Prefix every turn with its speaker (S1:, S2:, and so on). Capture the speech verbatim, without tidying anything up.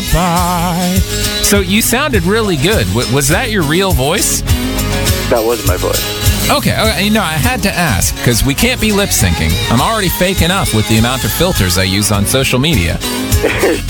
S1: lullaby. So you sounded really good. W- was that your real voice?
S2: That was my voice.
S1: Okay, okay, you know, I had to ask, because we can't be lip-syncing. I'm already fake enough with the amount of filters I use on social media.